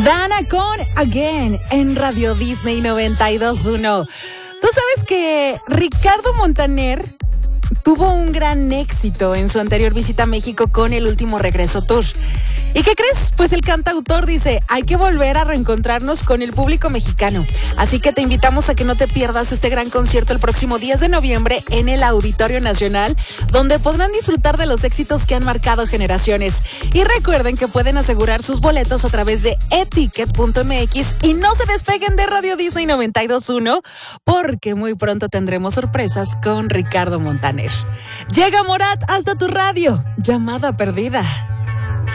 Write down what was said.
Dana con Again en Radio Disney 92.1. Tú sabes que Ricardo Montaner tuvo un gran éxito en su anterior visita a México con el Último Regreso Tour. ¿Y qué crees? Pues el cantautor dice, hay que volver a reencontrarnos con el público mexicano. Así que te invitamos a que no te pierdas este gran concierto el próximo 10 de noviembre en el Auditorio Nacional, donde podrán disfrutar de los éxitos que han marcado generaciones. Y recuerden que pueden asegurar sus boletos a través de eticket.mx y no se despeguen de Radio Disney 92.1 porque muy pronto tendremos sorpresas con Ricardo Montaner. Llega Morat hasta tu radio, Llamada Perdida.